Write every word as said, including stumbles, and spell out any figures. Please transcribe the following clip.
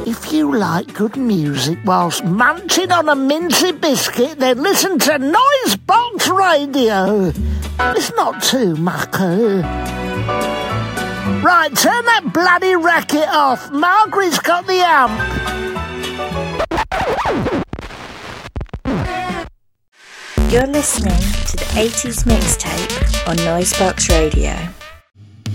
If you like good music whilst munching on a mincy biscuit, then listen to Noisebox Radio. It's not too mucker. Right, turn that bloody racket off. Margaret's got the amp. You're listening to the eighties Mixtape on Noisebox Radio.